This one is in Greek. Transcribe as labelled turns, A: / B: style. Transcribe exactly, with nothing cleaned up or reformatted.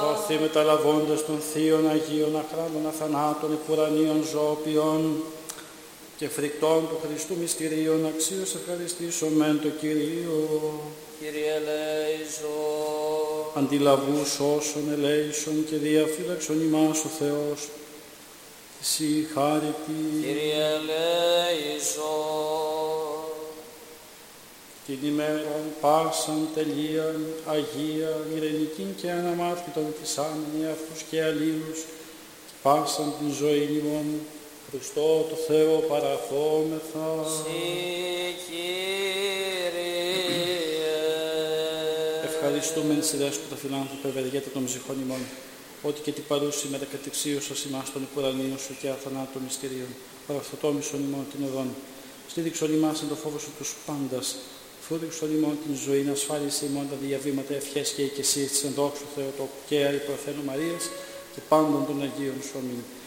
A: Προωθεί μεταλαβώντας των θείων Αγίων αχράντων αθανάτων επουρανίων ζωοποιών και φρικτών του Χριστού μυστηρίων αξίως ευχαριστήσομεν το Κυρίο.
B: Κύριε ελέησον.
A: Αντιλαβούς όσων ελέησον και διαφύλαξον ημάς ο Θεός. Εσύ χάρητη.
B: Κύριε ελέησον.
A: Την ημέραν πάσαν τελείαν Αγία ειρηνικήν και αναμάρτητον θυσάμενοι αυτούς και αλλήλους πάσαν την ζωή ημών Χριστό το Θεό παραθόμεθα.
B: Συ, Κύριε.
A: Ευχαριστούμε εν σειρέσποτα φιλάνθρωπε ευεργέτα των ψυχών ημών, ότι και την παρούση μετακατεξίωσας ημάς των υπουρανίων σου και αθανάτων μυστηρίων, παραστατόμησον ημών την οδόν. Στήριξον ημάς εν το φόβο σου τους πάντας, φρούδειξον ημών την ζωή, να ασφάλισε ημών τα διαβήματα ευχές και οικεσίες της ενδόξου Θεοτόκου και αη Παρθένου Μαρίας και πάντων των Αγίων σου αμήν.